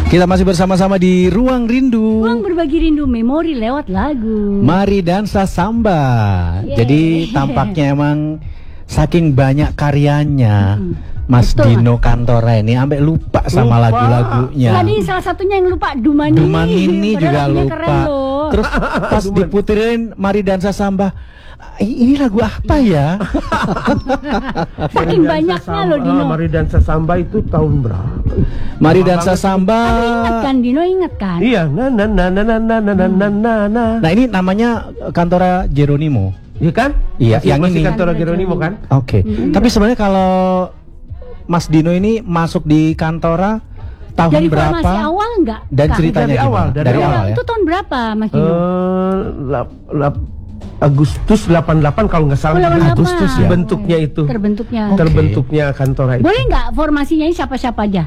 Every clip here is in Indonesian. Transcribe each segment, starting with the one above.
Kita masih bersama-sama di Ruang Rindu. Ruang berbagi rindu memori lewat lagu. Mari dansa samba. Jadi tampaknya emang saking banyak karyanya, Mas Betul, Dino Kantora ini sampai lupa sama lagu-lagunya. Tadi salah satunya yang lupa Dumani. Dumani juga lupa. Keren loh. Terus pas diputerin Mari dansa samba, ini lagu apa ya? Saking banyaknya loh Dino. Mari dansa samba itu tahun berapa? Mari dansa samba. Ingat kan Dino, ingat kan? Iya, na. Nah ini namanya Kantora Geronimo. Iya kan? Iya, masih, yang masih ini. Kantora Geronimo kan? Oke. Tapi sebenarnya kalau Mas Dino ini masuk di Kantora tahun Dari berapa? formasi awal enggak? Dan ceritanya Dari awal, gimana? dari awal ya. Itu tahun berapa Mas Dino? Agustus 88 kalau nggak salah. 88. Agustus ya. Bentuknya itu. Terbentuknya. Oke. Terbentuknya Kantora itu. Boleh nggak formasinya ini siapa-siapa aja?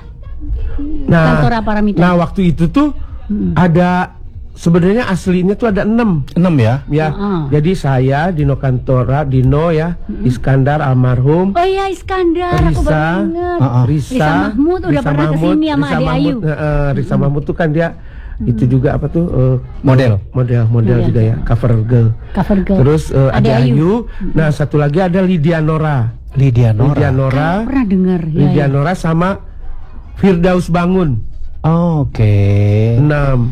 Nah, Kantora Paramita. nah waktu itu tuh ada sebenarnya aslinya tuh ada 6. 6 ya? Ya, jadi saya Dino Kantora, Dino ya, Iskandar almarhum, Oh iya Iskandar, aku Risa, baru inget. Risa Mahmud udah pernah kesini sama Risa Ade Ayu. Mahmud, Risa Mahmud tuh kan dia itu juga apa tuh Model juga ya, cover girl. Cover girl. Terus Ade ada Ayu. Ayu. Nah satu lagi ada Lydia Nora. Lydia Nora. Kan pernah dengar ya. Lydia Nora sama Firdaus Bangun. Oke. 6.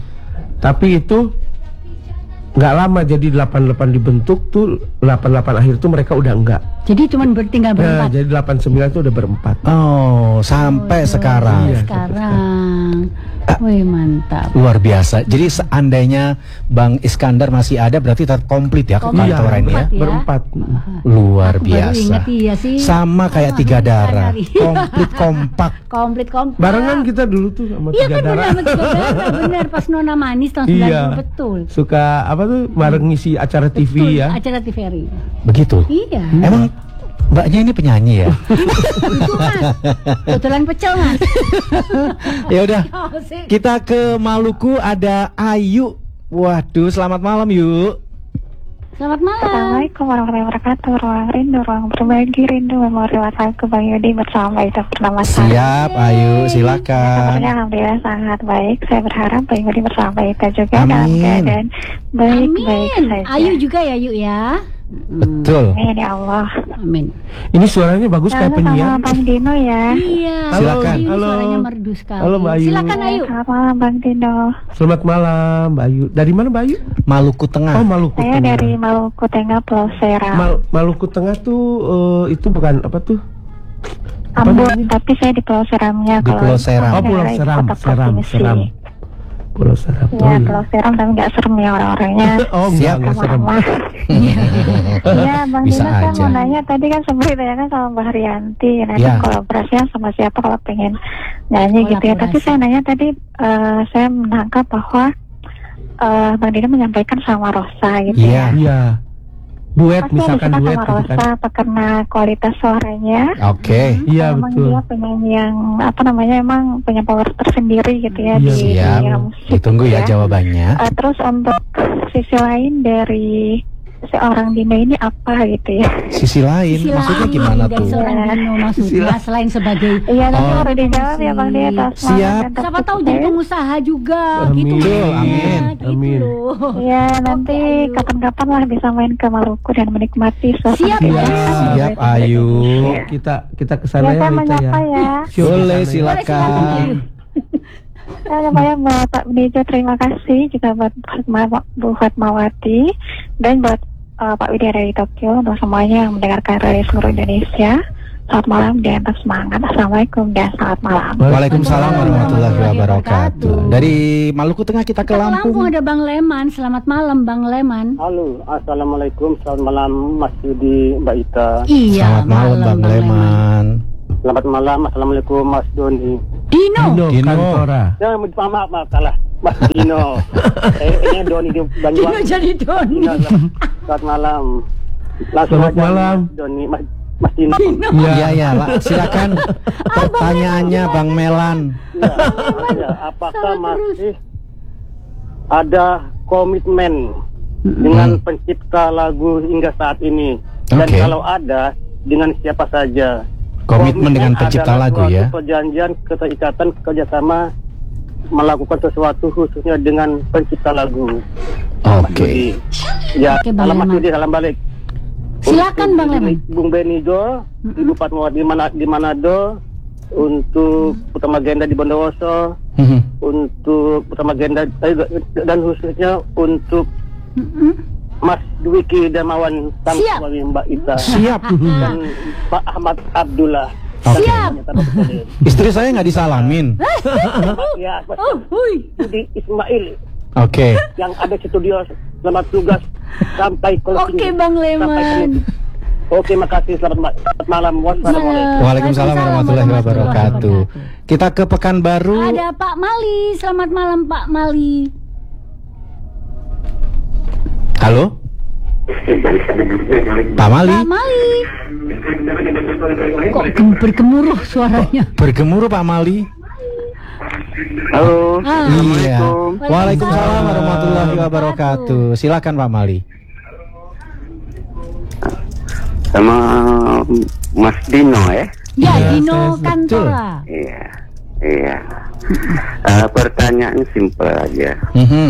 Tapi itu nggak lama, jadi 88 dibentuk tuh 88 akhir tuh mereka udah enggak. Jadi cuman tinggal Nah, berempat. jadi 89 tuh udah berempat. Oh, sampai sekarang. Iya, Sekarang. Wih mantap. Luar biasa. Jadi seandainya Bang Iskandar masih ada, berarti tetap komplit ya Komplit. Kantora ini ya. Ya. Berempat. Luar Aku baru biasa. inget iya sih. Sama kayak Tiga Darah. Iskandar. Komplit kompak. Komplit. Barengan kita dulu tuh sama Iya Tiga kan benar Darah. sama Tiga Darah. Benar pas Nona Manis tahun 90 Iya. betul. Suka apa tuh bareng ngisi acara TV Betul, ya. acara TVRI. Begitu. Iya. Emang mbaknya ini penyanyi ya? Itu Mas. Kebetulan pecel Mas. Ya udah. Oh, sih. Kita ke Maluku, ada Ayu. Waduh, selamat malam yuk. Selamat malam. Assalamualaikum warahmatullahi wabarakatuh. Ruang rindu, ruang berbagi rindu memori lagu Bang Yudi bersama Ida Purnama Sari. Siap, Ayu, silakan. Kabarnya alhamdulillah sangat baik. Saya berharap Bang Yudi bersama Ida juga dalam Amin. keadaan baik-baik Amin. saja. Ayu juga ya Yuk ya. Betul. Amin ya Allah. Amin. Ini suaranya bagus kayak Halo penyiar. sama Bang Dino ya. Iya. Silakan. Ayu Halo. suaranya merdu sekali. Halo, Mbak Ayu. Silakan Ayu. Selamat malam Bang Dino. Selamat malam, Mbak Ayu. Dari mana Mbak Ayu? Maluku Tengah. Oh, Maluku Saya Tengah. dari Maluku Tengah, Pulau Seram. Maluku Tengah tuh itu bukan apa tuh? Apa Ambon, namanya? tapi saya di Pulau Seramnya. Di Pulau Seram. Oh, Pulau daerah ibu Seram, kota Seram. provinsi. Pulau Seram. Iya, Pulau Seram tapi nggak serem ya orang-orangnya. Oh, Siap. enggak serem. Sama-sama. Iya, Bang Bisa Dino kan aja. mau nanya tadi kan sempat ditanyakan sama Mbak Haryanti, nanti Ya. kolaborasinya sama siapa kalau pengen nyanyi gitu ya. Tapi Kolaborasi. saya nanya tadi, saya menangkap bahwa Bang Dino menyampaikan sama Rosa gitu Iya. ya. Iya. Duet, Pasti misalkan yang duet sama gitu kan. Rosa apa karena kualitas suaranya. Oke. Iya, Memang betul. dia penyanyi yang apa namanya emang punya power tersendiri gitu ya Iya, di Siap. dunia musik. Ditunggu ya gitu jawabannya. Terus untuk sisi lain dari seorang Dino ini apa gitu ya? Sisi lain, Sisi maksudnya lain gimana dari tuh? seorang Dino maksudnya selain sebagai Iya, nanti Oh. baru dijawab ya Bang Dino. atas Siap. semangat dan siapa tahu tepuk jadi tangan. pengusaha juga Amin. gitu. Betul, maksudnya, amin. Gitu Amin. loh. Iya, nanti Ayu. kapan-kapan lah bisa main ke Maluku dan menikmati suasana. Siap, kita. ya. Siap, Ayu. Kita kesana Ya, ya, saya Rita ya. menyapa ya. Syuk, Boleh, kesana ya. silakan. Saya namanya Bapak Benejo, terima kasih juga buat Bu Fatmawati dan buat Pak Widya dari Tokyo untuk semuanya yang mendengarkan dari seluruh Indonesia. Selamat malam dan tetap semangat. Assalamualaikum dan selamat malam. Waalaikumsalam warahmatullahi wabarakatuh. Dari Maluku Tengah kita ke Kita ke Lampung Lampung. ada Bang Leman. Selamat malam Bang Leman. Halo, assalamualaikum, selamat malam Mas Yudi, Mbak Ita. Iya, Selamat malam Bang Leman. Selamat malam, assalamualaikum Mas Doni. Dino. Dino Kantora. Ya, maaf salah, Mas Dino. Ini Doni di Dino Banyuwangi. jadi Doni. Selamat malam. Langsung Selamat aja, malam. Mas Doni, Mas Dino. Iya, iya, lah. Silakan pertanyaannya Bang Melan. Ya, apakah masih ada komitmen dengan pencipta lagu hingga saat ini? Dan Oke. kalau ada, dengan siapa saja? Komitmen dengan pencipta adalah lagu suatu ya. perjanjian keterikatan kerjasama melakukan sesuatu khususnya dengan pencipta lagu. Oke. Ya, Oke, Bang salam Mas Leman. Yudi, salam balik. Silakan, Untuk Bang Leman. Bung Benido, Ibu Fatmawati di Manado, untuk Putra Magenda di Bondowoso, untuk Putra Magenda dan khususnya untuk Mas Dwiki Darmawan Siap. Samsuri, Mbak Ita Siap. dan Pak Ahmad Abdullah. Oke. Siap. Istri saya nggak disalamin. Ya, Mas Oh, hui. Yudi Ismail Oke. yang ada di studio, selamat tugas sampai closing. Oke, Bang Leman. Sampai penutup. Oke, makasih, selamat malam. Wassalamualaikum. Waalaikumsalam warahmatullahi wabarakatuh. Kita ke Pekanbaru. Ada Pak Mali. Selamat malam, Pak Mali. Halo. Pak Mali. Pak Mali. Kok bergemuruh suaranya? Bergemuruh Pak Mali. Halo. Iya. Waalaikumsalam warahmatullahi wabarakatuh. Silakan Pak Mali. Sama Mas Dino ya. Ya, Iya, Dino betul. Kantora. Iya, iya. Pertanyaan simpel aja.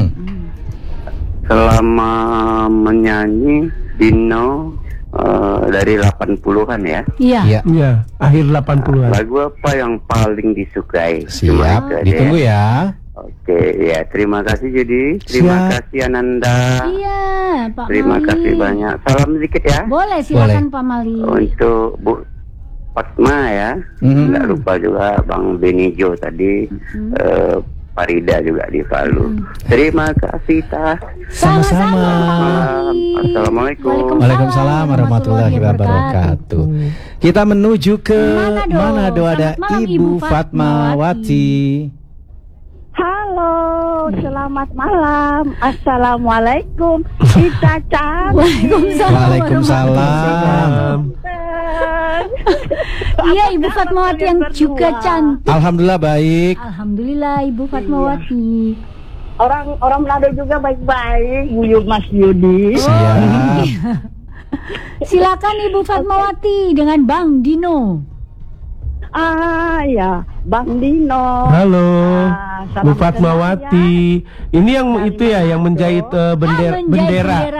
Selama menyanyi Dino dari 80-an ya, Iya. Iya. Iya, akhir 80-an. lagu apa yang paling disukai? Cuma Siap. itu aja Ditunggu ya. ya. Oke, ya terima kasih Judi. Terima Siap. kasih Ananda. Iya, Pak Terima Mali. kasih banyak. Salam sedikit ya. Boleh, silakan Pak Mali. Untuk Bu Fatma ya. Nggak lupa juga Bang Benijo tadi. Farida juga di Palu. Terima kasih Tah. Sama-sama. Assalamualaikum. Waalaikumsalam warahmatullahi wabarakatuh. Kita menuju ke Manado, ada Selamat malam, Ibu Ibu Fatmawati. Halo, selamat malam. Assalamualaikum. Kita Waalaikumsalam. Iya, Ibu Fatmawati yang juga cantik. Alhamdulillah baik. Alhamdulillah, Ibu Fatmawati. Orang Manado juga baik-baik. Buyut Mas Yudi. Siap. Silakan Ibu Fatmawati dengan Bang Dino. Ya, Bang Dino. Halo, salam Bu Fatmawati. Ini yang itu ya, yang menjahit bendera. Iya.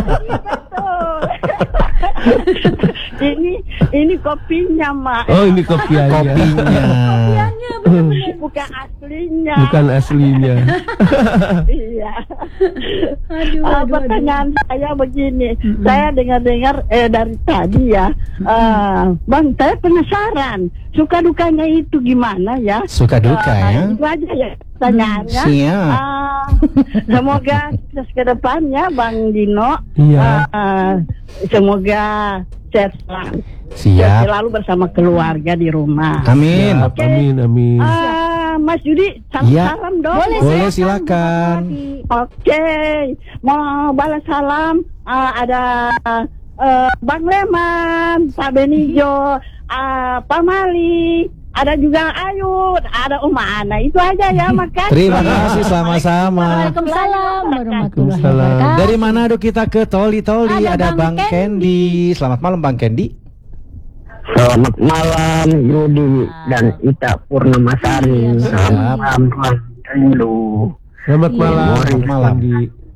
Ini kopinya, Mak. Oh, ini kopiannya. Kopinya. Kopiannya benar-benar. Bukan aslinya. Bukan aslinya. Iya. Aduh. Pertanyaan saya begini, saya dengar-dengar dari tadi ya, Bang, saya penasaran, suka dukanya itu gimana ya? Suka duka ya. Itu aja ya pertanyaannya. Siap. Semoga sukses ke depannya, Bang Dino. Iya. Semoga sehat selalu. Siap. Selalu bersama keluarga di rumah. Amin. Siap, amin, amin. Mas Yudi, Iya. salam dong. Boleh, silakan. Oke, mau balas salam. Ada Bang Leman, Pak Benijo, Pak Mali, ada juga Ayud, ada Ana. Itu aja ya, makasih. Terima kasih sama-sama. Waalaikumsalam warahmatullahi Waalaikumsalam. wabarakatuh. Dari Manado kita ke Toli-Toli, Ada ada Bang Bang Kendi. Selamat malam Bang Kendi. Selamat malam Yudi dan Ita Purnamasari. Selamat malam Tuan Rindu. Selamat malam. Selamat malam. Andi.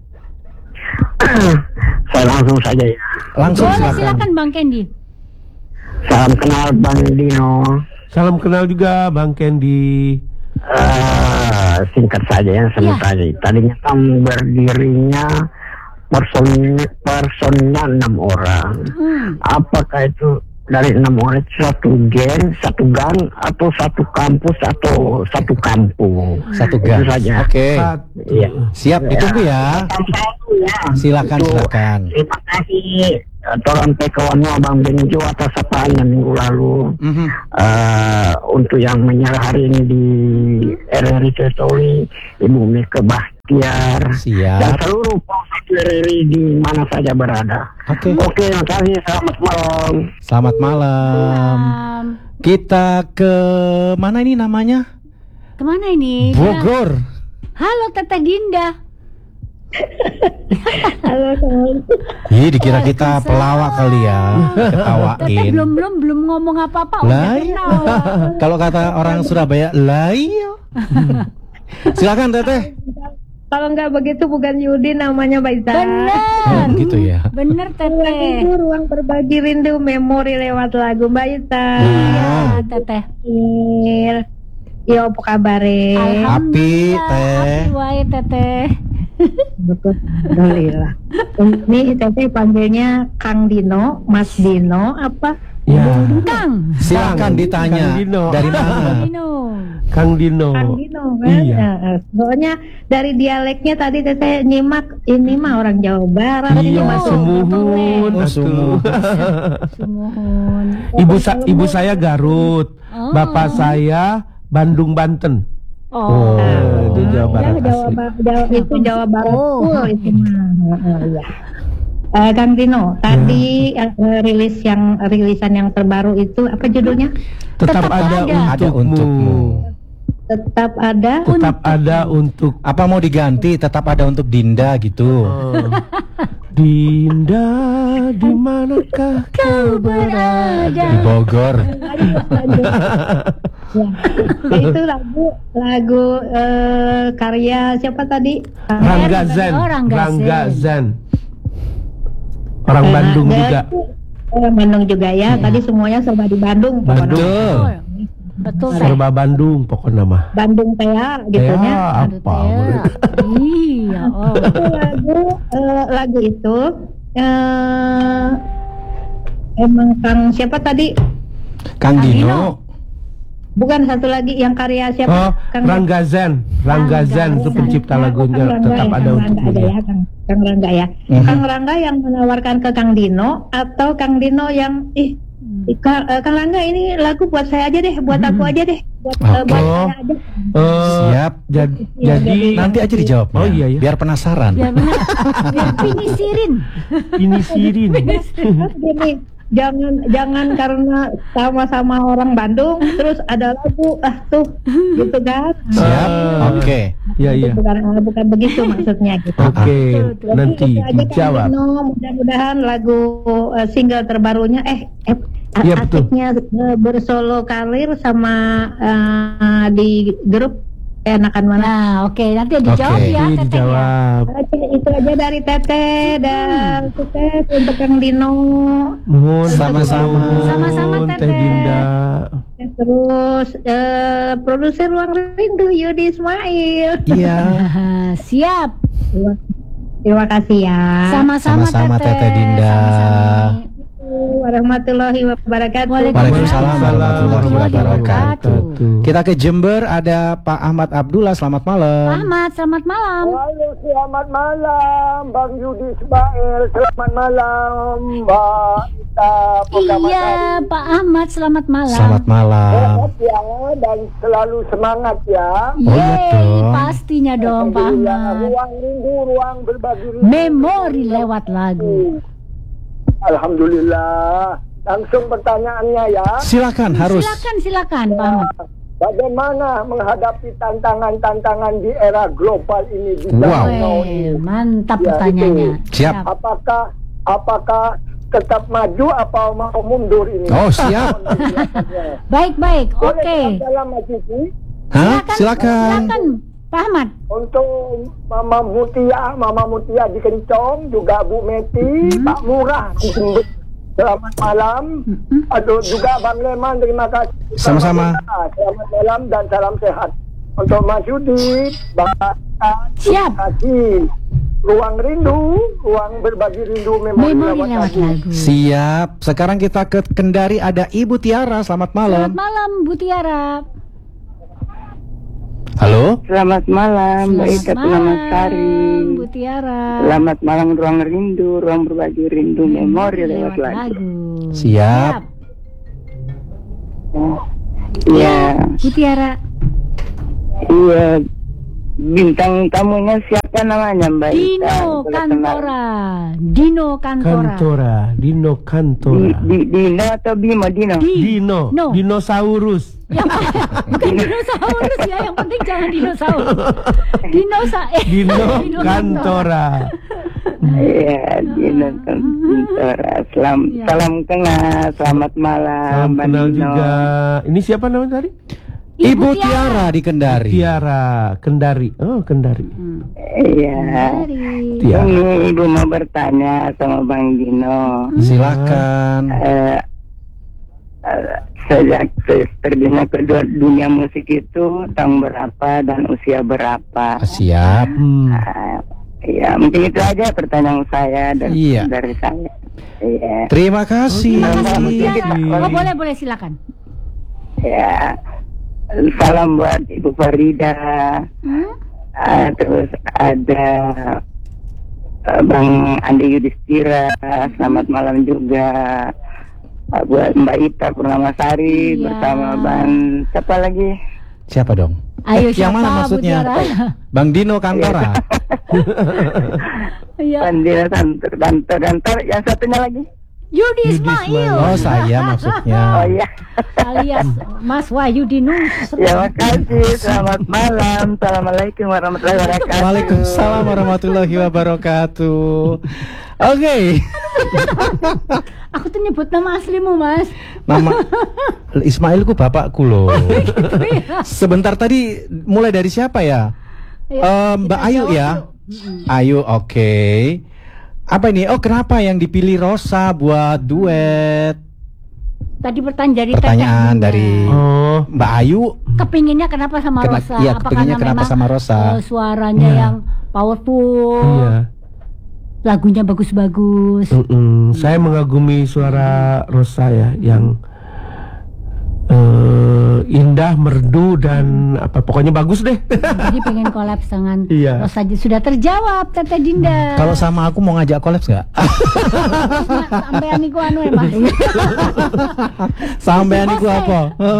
Saya langsung saja ya. Langsung Boleh, silakan. silakan Bang Kendi. Salam kenal Bang Dino. Salam kenal juga Bang Kendi. Singkat saja ya, sebut Iya. aja. Tadinya kan berdirinya personnya 6 orang. Apakah itu dari 6 orang itu satu geng, satu gang, atau satu kampus, atau satu kampung? Satu Itu gas. saja. Oke. Iya. Siap, ditunggu ya. Silakan, Itu. silakan. Terima kasih Toran Pekawannya Bang Benjo atas sapaan minggu lalu. Untuk yang menyerah hari ini di RRI Toli, Ibu Mika Bahtiar, dan Siap. seluruh pengurus RRI di mana saja berada. Oke. Oke, terima kasih. Selamat malam. Selamat malam. Kita ke mana ini namanya? Kemana ini? Bogor. Halo Teteh Dinda. Ih, dikira kita pelawak kali ya. Teteh Ketawain. belum ngomong apa-apa Lah, udah iya. ketawa. Kalau kata orang Surabaya, lah iya. Silakan Teteh. Kalau nggak begitu bukan Yudi namanya Mbak Ita. Bener. Gitu ya. Bener Teteh. Itu ruang berbagi rindu memori lewat lagu Mbak Ita. Iya Teteh. Yo apa kabar? Api, Teh. Api wae Teteh. Alhamdulillah. Ini Teteh panggilnya Kang Dino, Mas Dino apa? Ya. Kang. Silakan ditanya. Kang Dino. Dari mana? Dino. Kang Dino. Kang Dino kan? Iya. Soalnya dari dialeknya tadi Teteh nyimak ini mah orang Jawa Barat. Ini Iya, masuk sumuhun. Oh, sumuhun. Sumuhun. Ibu saya Garut, Oh. bapak saya Bandung Banten. Oh. Di Jawa Barat asli. Itu Jawa Barat Oh. full itu mah. Iya. Kang Dino, tadi rilisan yang terbaru itu apa judulnya? Tetap ada Ada untukmu. untukmu. Tetap ada. Tetap ada untuk Apa mau diganti? Tetap ada untuk Dinda gitu. Dinda, di manakah kau berada? Di Bogor. Ya. Itu lagu karya siapa tadi? Rangga Zen. Oh, Rangga Zen. Orang Bandung juga. Orang Bandung juga ya. Tadi semuanya serba di Bandung. pokoknya. Betul. Betul Teh. Serba Bandung pokoknya mah. Bandung Tea gitu Ya, ya. Aduh, apa? Teh. Iya. Oh. Itu lagu itu emang Kang siapa tadi? Kang Kang Dino. Dino. Bukan satu lagi yang karya siapa? Oh, Rangga Zen. Rangga Zen itu pencipta lagunya. Kang Rangga Tetap ya, ada Kang untukmu. Rangga ada ya, Kang Rangga ya. Kang Rangga yang menawarkan ke Kang Dino atau Kang Dino yang Kang Rangga ini lagu buat saya aja deh, buat aku aja deh, buat saya aja. Siap. Jadi Nanti aja dijawabnya. Oh iya ya. Biar penasaran. Ya benar. Biar pinisirin. ini Sirin. Gini, jangan karena sama-sama orang Bandung terus ada lagu tuh gitu kan. Siap. Oke. Ya iya. Bukan begitu maksudnya gitu. Oke, Jadi nanti itu aja, Kang dijawab. Dino. Mudah-mudahan lagu single terbarunya Iya, betul. asiknya bersolo karir sama di grup enakan mana. Nah, oke, nanti dijawab Oke. ya Iya, Teteh ya. dijawab. Itu aja dari Teteh dan sukses untuk Kang Dino. Mohon Sama-sama. Sama-sama, Teh Teteh. Dinda. Terus produser Ruang Rindu Yudi Ismail. Iya. Siap. Terima kasih ya. Sama-sama Sama-sama, Teteh Dinda. Sama-sama. Warahmatullahi wabarakatuh. Waalaikumsalam warahmatullahi wabarakatuh. Tuh. Kita ke Jember, ada Pak Ahmad Abdullah. Selamat malam. Ahmad, selamat malam. Halo, selamat malam Bang Yudi Ismail. Selamat malam Mbak Ita. Iya, Pak Ahmad, selamat malam. Selamat malam. Sehat ya dan selalu semangat ya. Oh, iya Yeay, dong. pastinya dong Pak Alhamdulillah, Ahmad. ruang rindu, ruang berbagi rindu. Memori lewat lagu. Alhamdulillah. Langsung pertanyaannya ya. Silakan harus. Silakan Pak Ahmad. Bagaimana menghadapi tantangan-tantangan di era global ini di Wow. zaman now Weh, ini? mantap Ya, pertanyaannya. Siap. Apakah tetap maju apa mau mundur ini? Oh, siap. Baik, oke. Boleh dalam maju sih? Hah? Silakan. Silakan Pak Ahmad. Untuk Mama Mutia di Kencong, juga Bu Meti, Pak Murah di Jember. Selamat malam. Aduh, juga Bang Leman, terima kasih. Sama-sama. Selamat malam dan salam sehat. Untuk Mas Yudi, Bang Siap. terima kasih. Ruang rindu, ruang berbagi rindu memori Memori lewat lagu. Siap. Sekarang kita ke Kendari, ada Ibu Tiara. Selamat malam. Selamat malam Bu Tiara. Halo. Selamat malam, Mbak Ita Sari. Bu Tiara. Selamat malam, ruang rindu, ruang berbagi rindu, memori lewat lagu. Siap. Iya, Bu Tiara. iya. Bintang tamunya siapa namanya, Mbak Ita? Dino Boleh kenal? Kantora. Dino Kantora. Dino Kantora. Dino atau Bimo? Dino. Dino. No. Dinosaurus. Bukan dinosaurus ya, yang penting jangan dinosaurus. Dino Kantora. Iya, Dino Kantora. Salam kenal, selamat malam, Salam Mbak kenal Dino. juga. Ini siapa namanya tadi? Ibu Tiara di Kendari. Tiara, Kendari. Oh, Kendari. Iya. Ini Ibu mau bertanya sama Bang Dino. Silakan. Sejak terjunnya ke dunia musik itu tahun berapa dan usia berapa? Siap. Ya mungkin itu aja pertanyaan saya dari saya. Iya. Terima kasih. Oh, boleh silakan. Ya. Salam buat Ibu Farida. Terus ada Bang Andi Yudhistira. Selamat malam juga. Buat Mbak Ita Purnamasari bersama Bang siapa lagi? Siapa dong? Ayo, yang mana maksudnya? Bang Dino Kantara. Bang Dino Kantara. Yang satunya lagi? Yudi Ismail. Oh, saya maksudnya. Oh iya. Alias Mas Wahyu Dinus. Ya, makasih. Selamat malam. Assalamualaikum warahmatullahi wabarakatuh. Waalaikumsalam warahmatullahi wabarakatuh. Oke. Aku tuh nyebut nama aslimu, Mas. Nama Ismail ku bapakku loh. Sebentar tadi mulai dari siapa ya? Mbak Ayu ya. Ayu, oke. Apa ini? Oh, kenapa yang dipilih Rosa buat duet? Tadi pertanyaan dari Mbak Ayu. Kepinginnya kenapa sama Rosa? Iya, kepinginnya kenapa sama Rosa? Suaranya yang powerful. Iya. Lagunya bagus-bagus. Saya mengagumi suara Rosa ya, yang indah, merdu dan apa pokoknya bagus deh. Jadi pengen collab dengan Rosa. Sudah terjawab Tete Dinda. Kalau sama aku mau ngajak collab nggak? Sampai aniku Mas. Sampai aniku apa?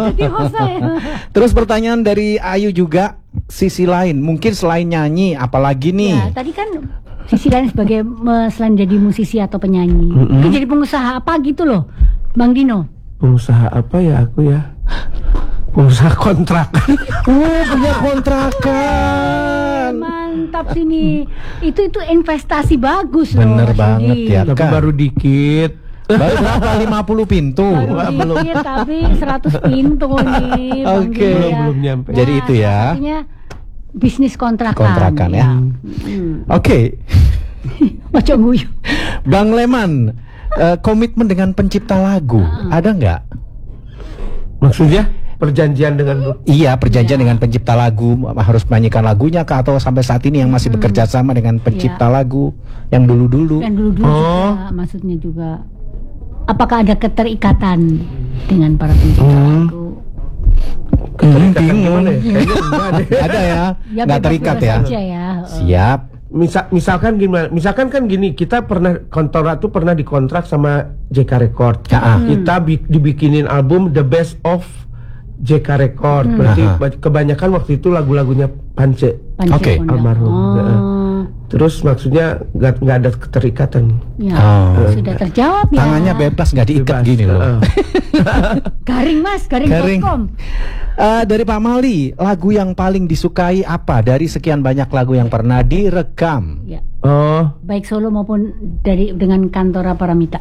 Terus pertanyaan dari Ayu juga, sisi lain mungkin selain nyanyi apalagi nih? Ya, tadi kan sisi lain sebagai selain jadi musisi atau penyanyi, mungkin jadi pengusaha apa gitu loh, Bang Dino. Pengusaha apa ya aku ya? Pengusaha kontrakan. Punya kontrakan. Mantap sini. Itu investasi bagus loh. Bener banget ya. Tapi baru dikit. Baru berapa? 50 pintu. Baru dikit tapi 100 pintu nih. Oke. Belum nyampe. Jadi itu ya. Artinya bisnis kontrakan. Kontrakan ya. Oke. Ojo guyu. Bang Leman, komitmen dengan pencipta lagu ada nggak? Maksudnya perjanjian dengan? Iya, perjanjian dengan pencipta lagu, harus menyanyikan lagunya kah, atau sampai saat ini yang masih bekerja sama dengan pencipta lagu yang dulu-dulu? Yang dulu-dulu juga, maksudnya juga. Apakah ada keterikatan dengan para pencipta lagu? Keterikatan gimana ya? Kayaknya enggak deh. Ada ya, nggak terikat ya? Siap. Misalkan gimana? Misalkan kan gini, kita pernah pernah dikontrak sama JK Record. Kita dibikinin album The Best of JK Record. Berarti kebanyakan waktu itu lagu-lagunya Pance. Oke. Almarhum. Terus maksudnya nggak ada keterikatan. Sudah terjawab ya. Tangannya bebas, nggak diikat gini loh. Garing Mas, garing.com. Dari Pak Mali, lagu yang paling disukai apa dari sekian banyak lagu yang pernah direkam? Ya. Baik solo maupun dengan Kantora Paramita.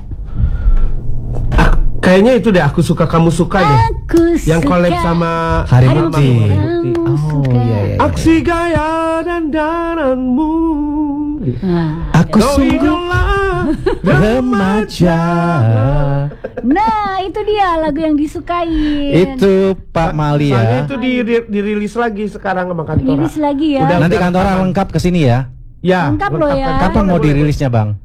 Kayaknya itu deh, Aku Suka Kamu Suka deh. Yang collab sama Harimukti. Oh iya. Aksi gaya dan dananmu. Aku sungguh remaja. Nah, itu dia lagu yang disukai. Itu Pak Mali ya. Soalnya itu dirilis lagi sekarang sama Kantora. Dirilis lagi ya. Nanti Kantora lengkap kesini ya. Ya. Lengkap loh ya. Kapan mau dirilisnya Bang?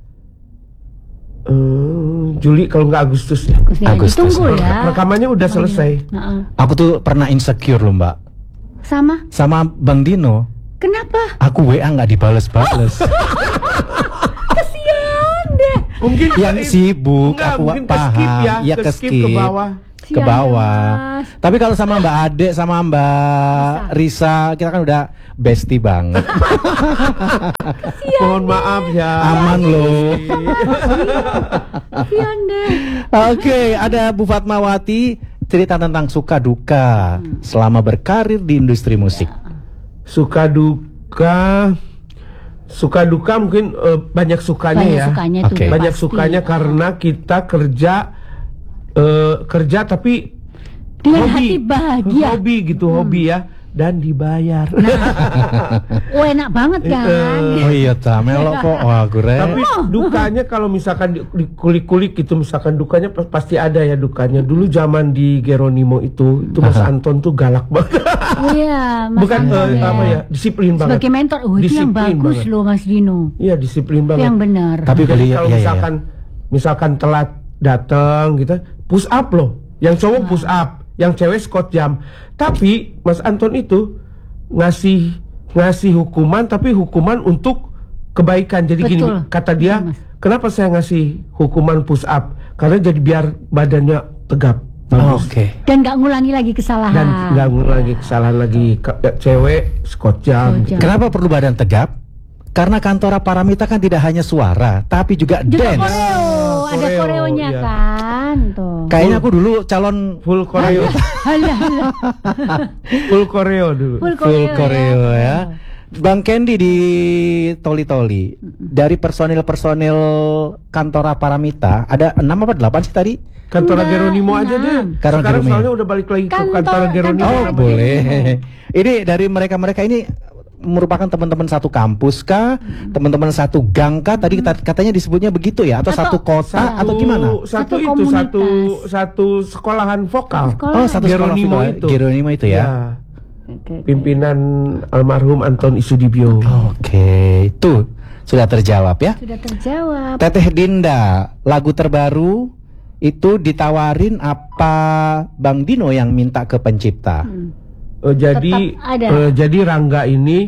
Juli kalau nggak Agustus ya. Agustus. Ditunggu ya. Rekamannya udah selesai. Aku tuh pernah insecure loh Mbak. Sama Bang Dino. Kenapa? Aku WA nggak dibales-bales. Kesian deh. Mungkin yang sibuk. Enggak, aku mungkin paham. Ya ke skip ke bawah. Ke bawah. Tapi kalau sama Mbak Ade sama Mbak Risa, kita kan udah bestie banget. Mohon maaf ya. Aman loh. Kasian deh. Oke, ada Bu Fatmawati, cerita tentang suka duka selama berkarir di industri musik. Suka duka mungkin banyak sukanya ya. Banyak sukanya karena kita kerja tapi Dengan hati bahagia. Hobi gitu, hobi ya. Dan dibayar. Oh enak banget kan. Oh iya melok kok. Wah gue. Tapi dukanya kalau misalkan di kulik-kulik gitu, misalkan dukanya pasti ada ya dukanya. Dulu zaman di Geronimo itu Mas Anton tuh galak banget. Iya, Mas Bukan Anton apa ya, disiplin banget. Sebagai mentor, itu yang bagus banget loh Mas Dino. Iya, disiplin banget. Yang benar. Tapi jadi kalau misalkan telat datang gitu, push up loh. Yang cowok push up, yang cewek squat jam. Tapi Mas Anton itu ngasih hukuman, tapi hukuman untuk kebaikan. Jadi gini, kata dia, kenapa saya ngasih hukuman push up? Karena jadi biar badannya tegap. Oke. Dan nggak ngulangi lagi kesalahan. Dan nggak ngulangi kesalahan lagi. Cewek squat jam. Kenapa perlu badan tegap? Karena Kantora Paramita kan tidak hanya suara, tapi juga dance. Koreo, ada koreonya iya. Kan tuh. Kayaknya aku dulu calon full koreo. Full koreo dulu. Full koreo ya. Bang Kendi di Toli-Toli, dari personil Kantora Paramita ada 6 apa 8 sih tadi? Kantora Geronimo aja deh. Sekarang soalnya udah balik lagi ke Kantora Geronimo. Oh boleh. Ini dari mereka ini merupakan teman-teman satu kampus kah, teman-teman satu gang kah? Tadi katanya disebutnya begitu ya, atau satu kota atau gimana? Satu sekolahan vokal. Oh, satu Geronimo itu. Geronimo itu ya. Pimpinan almarhum Anton Isudibyo. Oke, itu sudah terjawab ya. Sudah terjawab. Teteh Dinda, lagu terbaru itu ditawarin apa Bang Dino yang minta ke pencipta? Jadi Rangga ini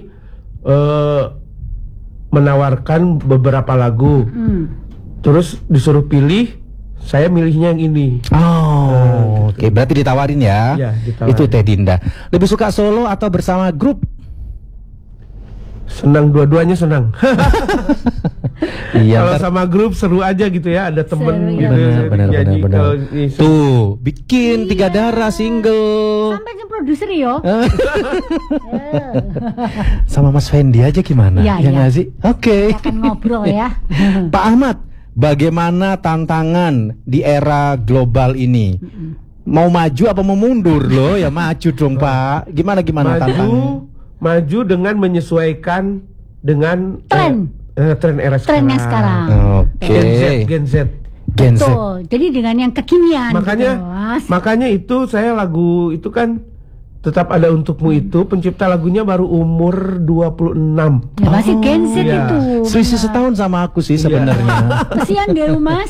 menawarkan beberapa lagu, terus disuruh pilih, saya milihnya yang ini. Oh, oke. Berarti ditawarin ya? Ya, ditawarin. Itu Teh Dinda. Lebih suka solo atau bersama grup? Senang, dua-duanya senang. Iya. Kalau sama grup seru aja gitu ya, ada temen gitu. Benar. Tuh, bikin 3 darah single. Sampai ke produser yo. Sama Mas Fendi aja gimana? Ya nggak sih? Oke. Akan ngobrol ya. Pak Ahmad, bagaimana tantangan di era global ini? Mau maju apa mau mundur loh? Ya maju dong Pak. Gimana tantangannya? Maju dengan menyesuaikan dengan tren era sekarang. Trennya sekarang. Oke. Gen Z. Betul. Jadi dengan yang kekinian. Makanya itu saya lagu itu kan Tetap Ada Untukmu itu pencipta lagunya baru umur 26. Ya masih Gen Z itu. Selisih setahun sama aku sih sebenarnya. Kesian dia Mas.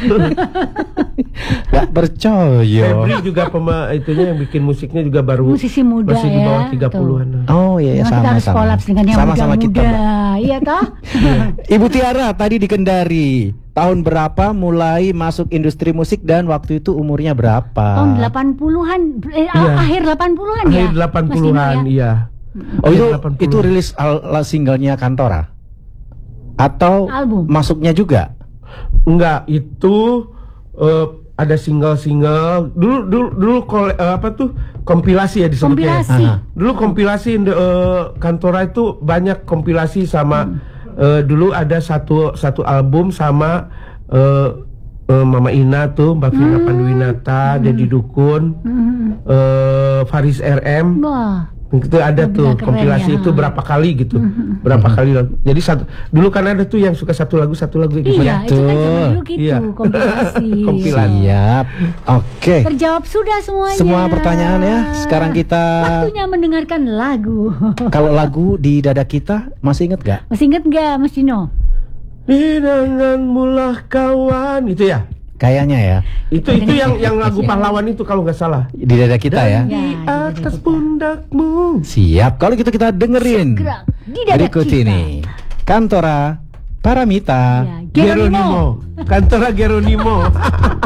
Gak percaya. Febri juga itunya yang bikin musiknya juga baru musisi muda masih di bawah 30-an. Oh iya sama. Kita harus kolaps dengan yang sama-sama muda. Iya toh? Ibu Tiara tadi di Kendari. Tahun berapa mulai masuk industri musik dan waktu itu umurnya berapa? Tahun 80-an, akhir 80-an ya? Akhir 80-an, iya. Oh itu rilis singlenya Kantora? Atau album? Masuknya juga? Enggak, itu ada single-single. Dulu kompilasi ya disebutnya. Kompilasi. Dulu kompilasi Kantora itu banyak kompilasi sama dulu ada satu album sama Mama Ina tuh, Mbak Vina Panduwinata, Dedi Dukun, Faris RM. Wah. Itu ada tuh kompilasi ya. Itu berapa kali gitu, berapa kali. Jadi dulu kan ada tuh yang suka satu lagu gitu. Iya, itu kan zaman dulu gitu, kompilasi. Siap. Oke. Terjawab sudah semuanya. Semua pertanyaan ya. Sekarang kita waktunya mendengarkan lagu. Kalau lagu di dada kita masih inget gak? Masih inget gak Mas Dino? Denganmu lah kawan, itu ya. Kayaknya ya. Itu yang lagu pahlawan itu kalau nggak salah. Di dada kita ya. Di atas pundakmu. Siap. Kalau gitu kita dengerin. Di dada berikut kita. Ini Kantora Paramita Geronimo. Kantora Geronimo.